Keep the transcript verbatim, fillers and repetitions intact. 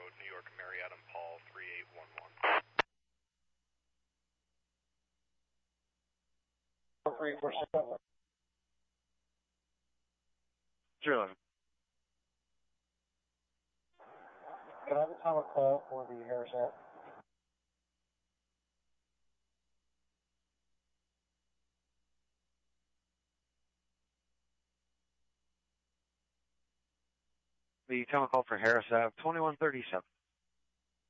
Road, New York, Mary Adam Paul, three eight one one. Zero eleven. Can I have a time of call for the Harris app? The time call for Harris Ave, twenty-one thirty-seven.